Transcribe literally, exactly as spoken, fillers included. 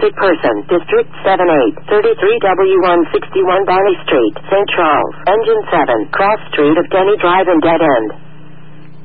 wanted person, District seven eight, thirty-three W one sixty-one Barney Street, Saint Charles, Engine seven, Cross Street of Denny Drive and Dead End.